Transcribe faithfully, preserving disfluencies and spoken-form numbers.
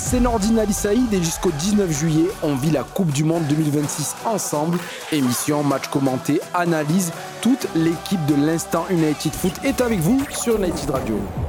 c'est Nordine Ali Saïd et jusqu'au dix-neuf juillet, on vit la Coupe du Monde deux mille vingt-six ensemble. Émission, match commenté, analyse, toute l'équipe de l'Instant United Foot est avec vous sur United Radio.